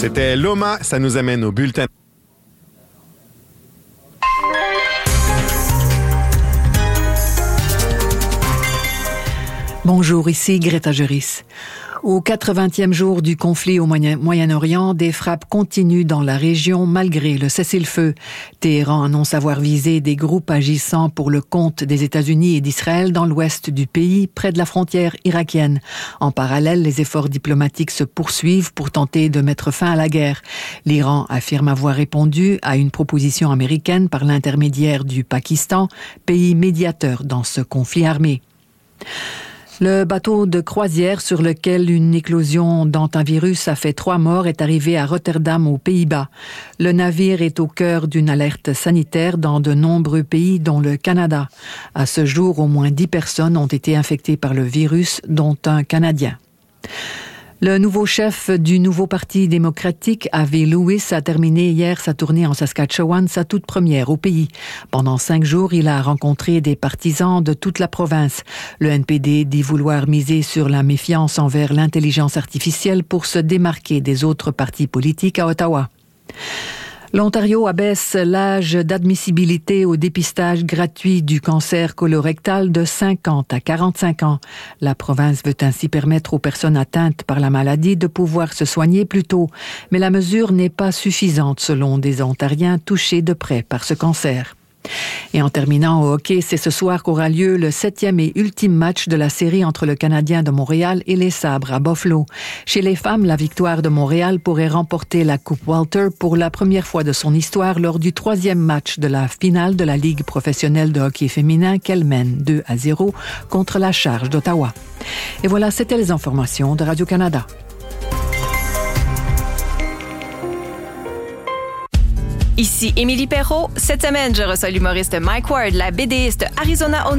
C'était Loma, ça nous amène au bulletin. Bonjour, ici Greta Juris. Au 80e jour du conflit au Moyen-Orient, des frappes continuent dans la région malgré le cessez-le-feu. Téhéran annonce avoir visé des groupes agissant pour le compte des États-Unis et d'Israël dans l'ouest du pays, près de la frontière irakienne. En parallèle, les efforts diplomatiques se poursuivent pour tenter de mettre fin à la guerre. L'Iran affirme avoir répondu à une proposition américaine par l'intermédiaire du Pakistan, pays médiateur dans ce conflit armé. Le bateau de croisière sur lequel une éclosion d'hantavirus a fait 3 morts est arrivé à Rotterdam, aux Pays-Bas. Le navire est au cœur d'une alerte sanitaire dans de nombreux pays, dont le Canada. À ce jour, au moins 10 personnes ont été infectées par le virus, dont un Canadien. Le nouveau chef du nouveau Parti démocratique, Avi Lewis, a terminé hier sa tournée en Saskatchewan, sa toute première au pays. Pendant 5 jours, il a rencontré des partisans de toute la province. Le NPD dit vouloir miser sur la méfiance envers l'intelligence artificielle pour se démarquer des autres partis politiques à Ottawa. L'Ontario abaisse l'âge d'admissibilité au dépistage gratuit du cancer colorectal de 50 à 45 ans. La province veut ainsi permettre aux personnes atteintes par la maladie de pouvoir se soigner plus tôt. Mais la mesure n'est pas suffisante selon des Ontariens touchés de près par ce cancer. Et en terminant au hockey, c'est ce soir qu'aura lieu le 7e et ultime match de la série entre le Canadien de Montréal et les Sabres à Buffalo. Chez les femmes, la victoire de Montréal pourrait remporter la Coupe Walter pour la première fois de son histoire lors du 3e match de la finale de la Ligue professionnelle de hockey féminin qu'elle mène 2-0 contre la Charge d'Ottawa. Et voilà, c'était les informations de Radio-Canada. Ici Émilie Perrault. Cette semaine, je reçois l'humoriste Mike Ward, la BDiste Arizona